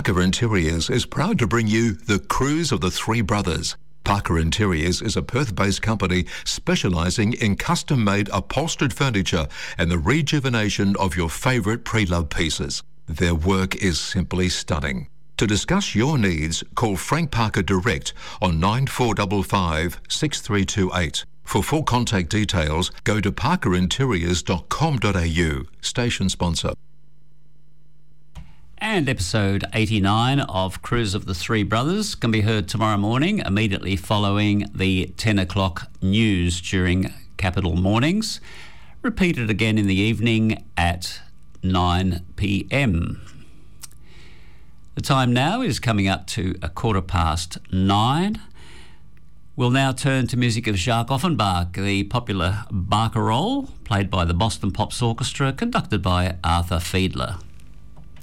Parker Interiors is proud to bring you the Cruise of the Three Brothers. Parker Interiors is a Perth-based company specialising in custom-made upholstered furniture and the rejuvenation of your favourite pre-loved pieces. Their work is simply stunning. To discuss your needs, call Frank Parker direct on 9455 6328. For full contact details, go to parkerinteriors.com.au. Station sponsor. And episode 89 of Cruise of the Three Brothers can be heard tomorrow morning, immediately following the 10 o'clock news during Capital Mornings. Repeated again in the evening at 9 p.m. The time now is coming up to 9:15. We'll now turn to music of Jacques Offenbach, the popular barcarolle, played by the Boston Pops Orchestra, conducted by Arthur Fiedler.